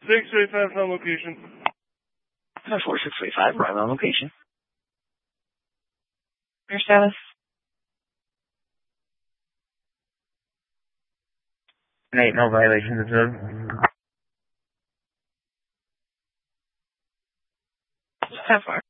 4635 on location. 4635, right on location. Your status? No violations observed. How far?